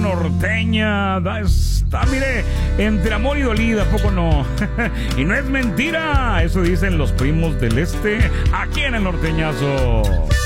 norteña. Está, mire, entre amor y dolida, ¿a poco no? Y no es mentira, eso dicen los primos del este, aquí en el norteñazo.